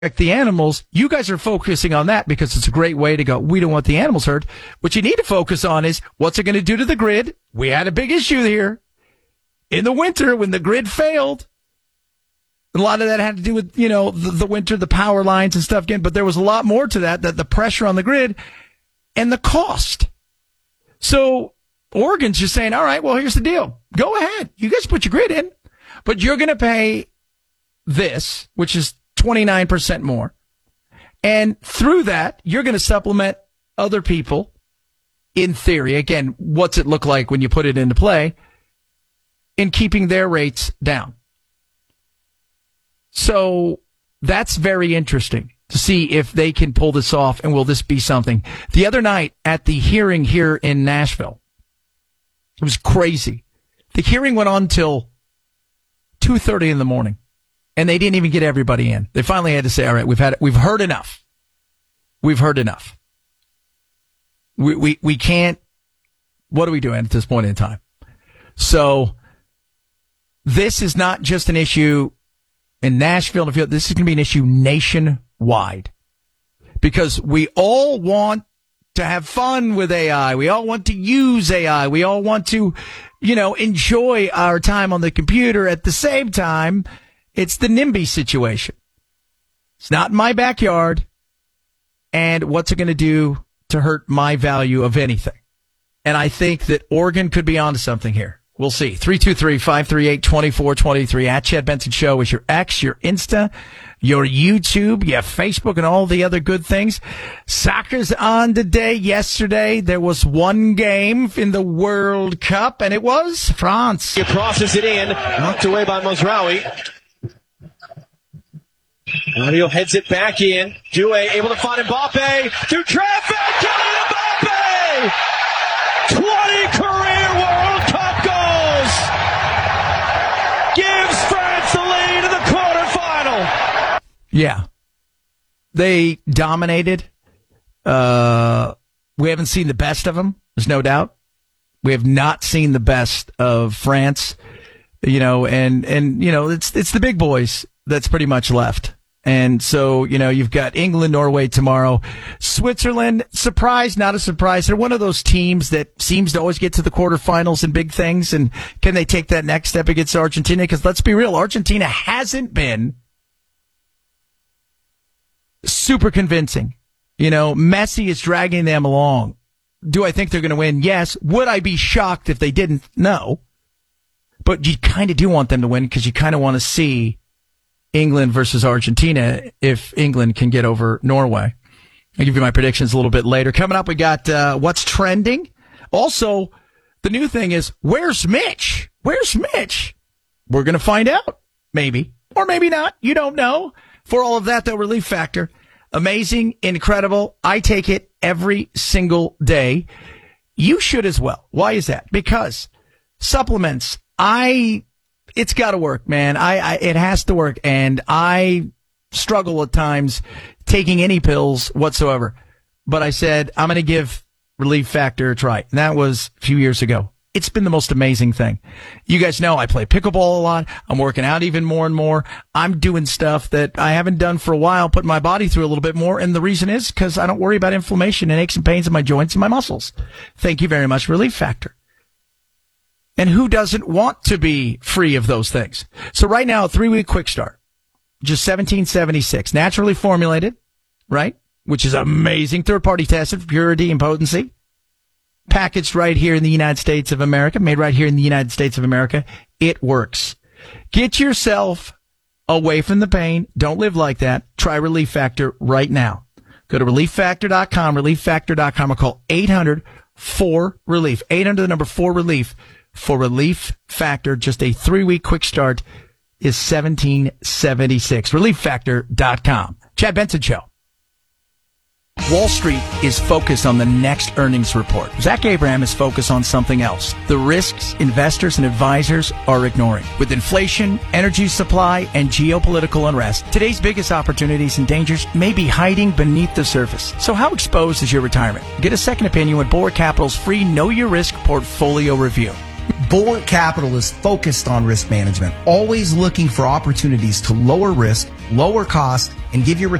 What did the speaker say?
the animals. You guys are focusing on that because it's a great way to go. We don't want the animals hurt. What you need to focus on is what's it going to do to the grid? We had a big issue here in the winter when the grid failed. A lot of that had to do with, the winter, the power lines and stuff again, but there was a lot more to that the pressure on the grid and the cost. So Oregon's just saying, all right, well, here's the deal. Go ahead. You guys put your grid in, but you're going to pay this, which is 29% more. And through that, you're going to supplement other people in theory. Again, what's it look like when you put it into play in keeping their rates down? So that's very interesting to see if they can pull this off, and will this be something? The other night at the hearing here in Nashville, it was crazy. The hearing went on till 2:30 in the morning. And they didn't even get everybody in. They finally had to say, all right, we've heard enough. We've heard enough. We can't, what are we doing at this point in time? So this is not just an issue in Nashville. This is going to be an issue nationwide because we all want to have fun with AI. We all want to use AI. We all want to, enjoy our time on the computer. At the same time, it's the NIMBY situation. It's not in my backyard. And what's it going to do to hurt my value of anything? And I think that Oregon could be onto something here. We'll see. 323-538-2423 at Chad Benson Show is your X, your Insta, your YouTube, your Facebook, and all the other good things. Soccer's on today. Yesterday, there was one game in the World Cup, and it was France. He crosses it in, knocked away by Mazraoui. Mario heads it back in. Doué able to find Mbappe through traffic. Kylian Mbappe! 20 career World Cup goals! Gives France the lead in the quarterfinal. Yeah. They dominated. We haven't seen the best of them. There's no doubt. We have not seen the best of France. And it's the big boys that's pretty much left. And so, you've got England, Norway tomorrow. Switzerland, surprise, not a surprise. They're one of those teams that seems to always get to the quarterfinals and big things. And can they take that next step against Argentina? Because let's be real, Argentina hasn't been super convincing. Messi is dragging them along. Do I think they're going to win? Yes. Would I be shocked if they didn't? No. But you kind of do want them to win because you kind of want to see England versus Argentina if England can get over Norway. I'll give you my predictions a little bit later. Coming up, we got what's trending. Also, the new thing is, where's Mitch? Where's Mitch? We're going to find out. Maybe. Or maybe not. You don't know. For all of that, though, Relief Factor. Amazing, incredible. I take it every single day. You should as well. Why is that? Because supplements, it's got to work, man. It has to work. And I struggle at times taking any pills whatsoever. But I said, I'm going to give Relief Factor a try. And that was a few years ago. It's been the most amazing thing. You guys know I play pickleball a lot. I'm working out even more and more. I'm doing stuff that I haven't done for a while, putting my body through a little bit more. And the reason is because I don't worry about inflammation and aches and pains in my joints and my muscles. Thank you very much, Relief Factor. And who doesn't want to be free of those things? So right now, a 3-week quick start, just $17.76, naturally formulated, right? Which is amazing. Third-party tested for purity and potency. Packaged right here in the United States of America, made right here in the United States of America. It works. Get yourself away from the pain. Don't live like that. Try Relief Factor right now. Go to ReliefFactor.com, ReliefFactor.com, or call 800-4RELIEF. 800, the number 4RELIEF. For Relief Factor, just a 3-week quick start is $17.76. ReliefFactor.com. Chad Benson Show. Wall Street is focused on the next earnings report. Zach Abraham is focused on something else. The risks investors and advisors are ignoring. With inflation, energy supply, and geopolitical unrest, today's biggest opportunities and dangers may be hiding beneath the surface. So how exposed is your retirement? Get a second opinion with Boer Capital's free Know Your Risk portfolio review. Bulwark Capital is focused on risk management, always looking for opportunities to lower risk, lower cost, and give your